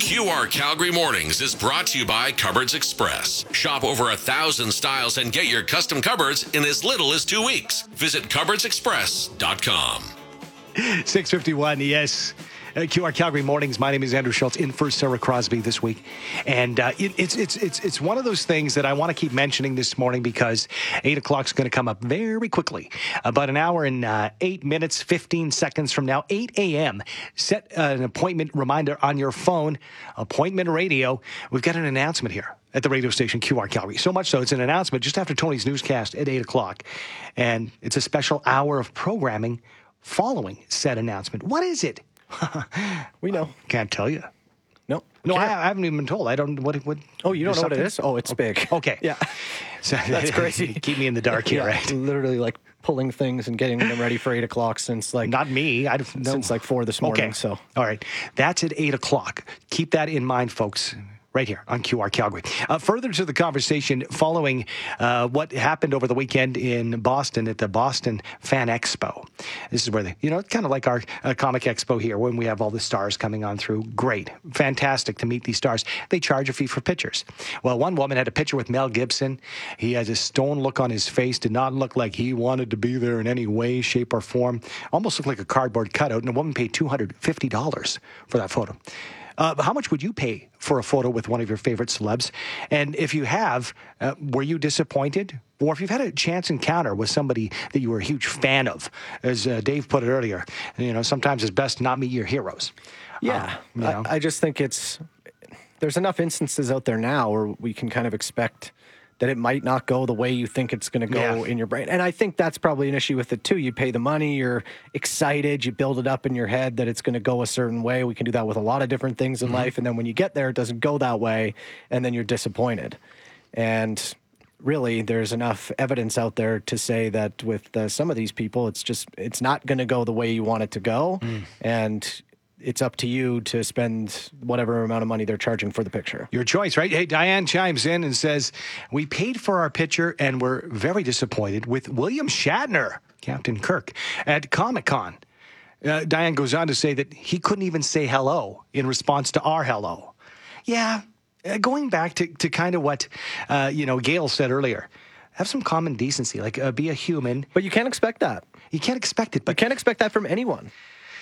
QR Calgary Mornings is brought to you by Cupboards Express. Shop over 1,000 styles and get your custom cupboards in as little as 2 weeks. Visit cupboardsexpress.com. 6:51, yes. QR Calgary Mornings. My name is Andrew Schultz, in for Sarah Crosby this week. And it's one of those things that I want to keep mentioning this morning because 8 o'clock is going to come up very quickly. About an hour and 8 minutes, 15 seconds from now, 8 a.m. Set an appointment reminder on your phone, Appointment Radio. We've got an announcement here at the radio station QR Calgary. So much so, it's an announcement just after Tony's newscast at 8 o'clock. And it's a special hour of programming following said announcement. What is it? We know. Can't tell you. No. I haven't even been told. I don't. What? Oh, you don't know what it is? Oh, it's big. Okay. Yeah. So, that's crazy. Keep me in the dark here, right? Literally like pulling things and getting them ready for 8 o'clock since like. Not me. Since like 4 this morning. Okay. So. All right. That's at 8 o'clock. Keep that in mind, folks. Right here on QR Calgary. Further to the conversation following what happened over the weekend in Boston at the Boston Fan Expo. This is where it's kind of like our Comic Expo here when we have all the stars coming on through. Great. Fantastic to meet these stars. They charge a fee for pictures. Well, one woman had a picture with Mel Gibson. He has a stone look on his face, did not look like he wanted to be there in any way, shape, or form. Almost looked like a cardboard cutout, and a woman paid $250 for that photo. How much would you pay for a photo with one of your favorite celebs? And if you have, were you disappointed? Or if you've had a chance encounter with somebody that you were a huge fan of, as Dave put it earlier, sometimes it's best to not meet your heroes. Yeah. I just think there's enough instances out there now where we can kind of expect that it might not go the way you think it's going to go in your brain. And I think that's probably an issue with it too. You pay the money, you're excited, you build it up in your head that it's going to go a certain way. We can do that with a lot of different things in life. And then when you get there, it doesn't go that way. And then you're disappointed. And really, there's enough evidence out there to say that with some of these people, it's not going to go the way you want it to go. And it's up to you to spend whatever amount of money they're charging for the picture. Your choice, right? Hey, Diane chimes in and says, we paid for our picture and we're very disappointed with William Shatner, Captain Kirk, at Comic-Con. Diane goes on to say that he couldn't even say hello in response to our hello. Yeah, going back to kind of what, Gail said earlier, have some common decency, like be a human. But you can't expect that. You can't expect it. But you can't expect that from anyone.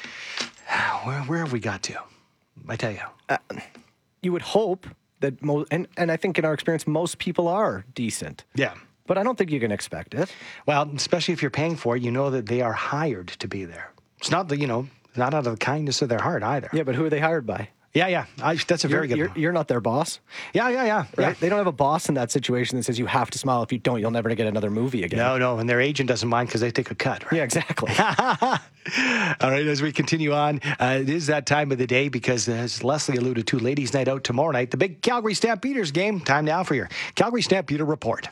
Where have we got to? I tell you. You would hope that and I think in our experience, most people are decent. Yeah. But I don't think you can expect it. Well, especially if you're paying for it, you know that they are hired to be there. It's not not out of the kindness of their heart either. Yeah, but who are they hired by? Yeah. That's a very good one. You're not their boss. Yeah. Right? Yeah. They don't have a boss in that situation that says you have to smile. If you don't, you'll never get another movie again. No. And their agent doesn't mind because they take a cut, right? Yeah, exactly. All right, as we continue on, it is that time of the day because, as Leslie alluded to, Ladies' Night Out tomorrow night, the big Calgary Stampeders game. Time now for your Calgary Stampeder Report.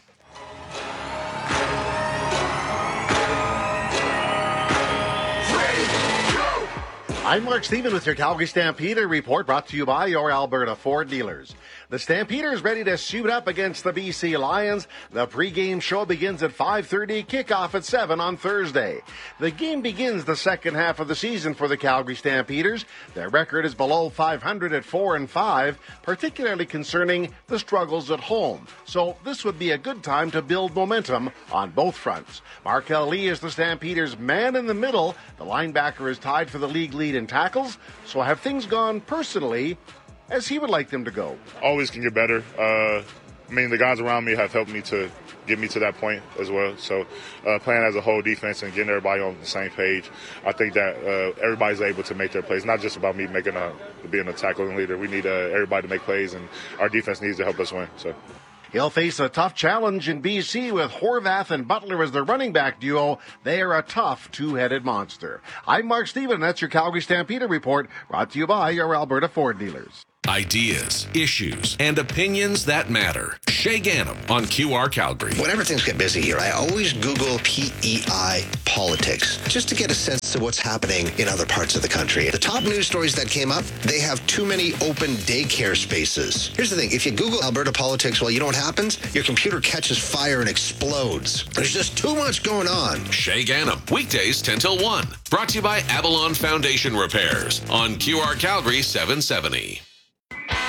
I'm Mark Stephen with your Calgary Stampeder Report, brought to you by your Alberta Ford dealers. The Stampeders ready to suit up against the BC Lions. The pregame show begins at 5:30, kickoff at 7 on Thursday. The game begins the second half of the season for the Calgary Stampeders. Their record is below 500 at 4-5, particularly concerning the struggles at home. So this would be a good time to build momentum on both fronts. Markel Lee is the Stampeders' man in the middle. The linebacker is tied for the league lead in tackles. So have things gone personally as he would like them to go? Always can get better. The guys around me have helped me to get me to that point as well. So playing as a whole defense and getting everybody on the same page, I think that everybody's able to make their plays. Not just about me being a tackling leader. We need everybody to make plays, and our defense needs to help us win. So. He'll face a tough challenge in BC with Horvath and Butler as the running back duo. They are a tough two-headed monster. I'm Mark Stephen. That's your Calgary Stampeder Report, brought to you by your Alberta Ford dealers. Ideas, issues, and opinions that matter. Shay Ganem on QR Calgary. Whenever things get busy here, I always Google PEI politics just to get a sense of what's happening in other parts of the country. The top news stories that came up, they have too many open daycare spaces. Here's the thing. If you Google Alberta politics, you know what happens? Your computer catches fire and explodes. There's just too much going on. Shay Ganem, weekdays 10 till 1. Brought to you by Avalon Foundation Repairs on QR Calgary 770.